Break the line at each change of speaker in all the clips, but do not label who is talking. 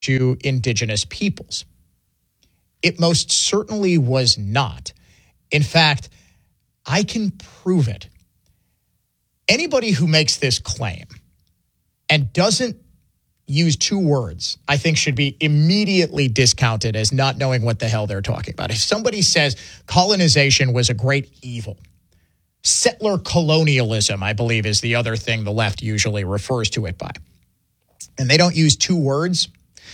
to indigenous peoples. It most certainly was not. In fact, I can prove it. Anybody who makes this claim and doesn't use two words, I think should be immediately discounted as not knowing what the hell they're talking about. If somebody says colonization was a great evil, settler colonialism, I believe, is the other thing the left usually refers to it by, and they don't use two words,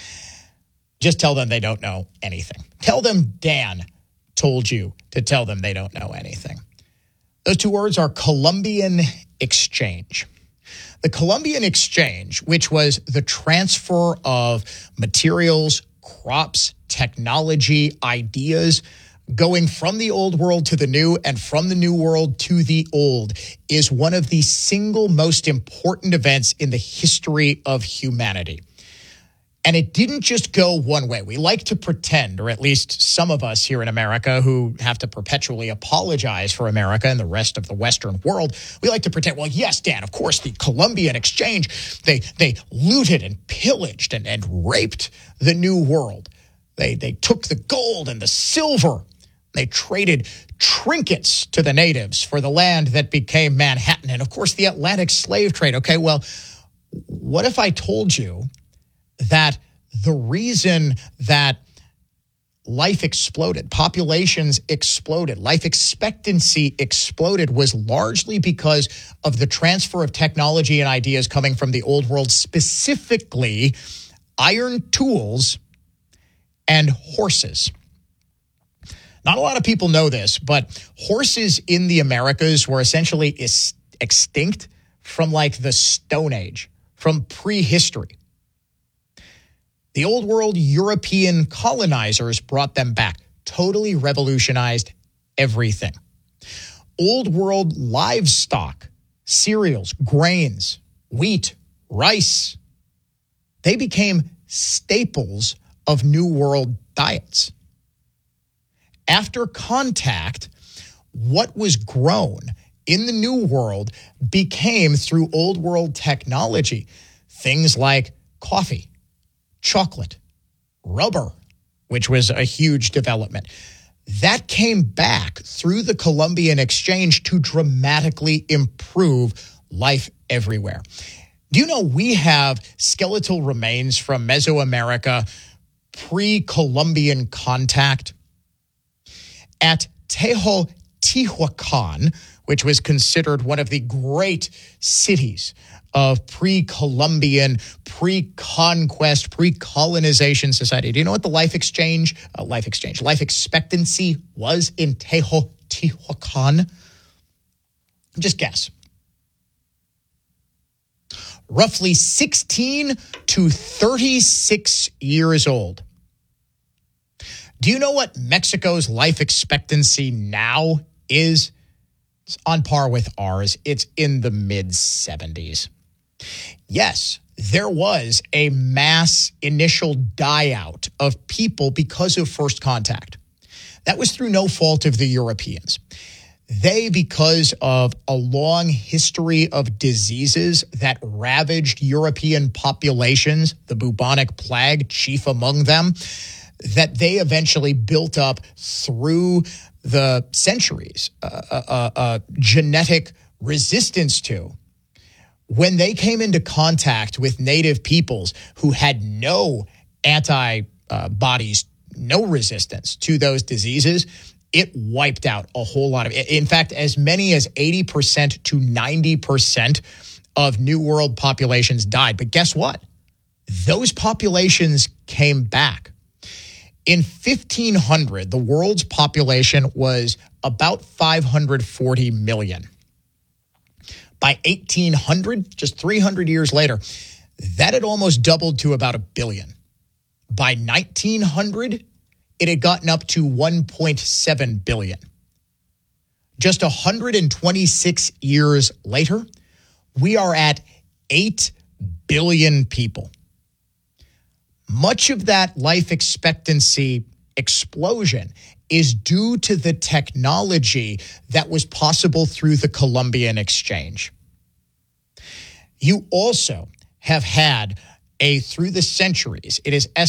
just tell them they don't know anything. Tell them Dan told you to tell them they don't know anything. Those two words are Columbian Exchange. The Columbian Exchange, which was the transfer of materials, crops, technology, ideas, going from the old world to the new and from the new world to the old, is one of the single most important events in the history of humanity. And it didn't just go one way. We like to pretend, or at least some of us here in America who have to perpetually apologize for America and the rest of the Western world, we like to pretend, well, yes, Dan, of course, the Columbian Exchange, they looted and pillaged and raped the New World. They took the gold and the silver. They traded trinkets to the natives for the land that became Manhattan. And, of course, the Atlantic slave trade. Okay, well, what if I told you that the reason that life exploded, populations exploded, life expectancy exploded was largely because of the transfer of technology and ideas coming from the old world, specifically iron tools and horses. Not a lot of people know this, but horses in the Americas were essentially extinct from like the Stone Age, from prehistory. The old world European colonizers brought them back, totally revolutionized everything. Old world livestock, cereals, grains, wheat, rice, they became staples of New World diets. After contact, what was grown in the New World became, through Old World technology, things like coffee, chocolate, rubber, which was a huge development. That came back through the Columbian Exchange to dramatically improve life everywhere. Do you know we have skeletal remains from Mesoamerica pre-Columbian contact? At Teotihuacan, which was considered one of the great cities of pre-Columbian, pre-conquest, pre-colonization society. Do you know what the life expectancy was in Teotihuacan? Just guess. Roughly 16 to 36 years old. Do you know what Mexico's life expectancy now is? It's on par with ours. It's in the mid-70s. Yes, there was a mass initial die-out of people because of first contact. That was through no fault of the Europeans. They, because of a long history of diseases that ravaged European populations, the bubonic plague chief among them, that they eventually built up through the centuries, genetic resistance to. When they came into contact with native peoples who had no antibodies, no resistance to those diseases, it wiped out a whole lot of it. In fact, as many as 80% to 90% of New World populations died. But guess what? Those populations came back. In 1500, the world's population was about 540 million. By 1800, just 300 years later, that had almost doubled to about 1 billion. By 1900, it had gotten up to 1.7 billion. Just 126 years later, we are at 8 billion people. Much of that life expectancy explosion is due to the technology that was possible through the Columbian Exchange. You also have had through the centuries, it is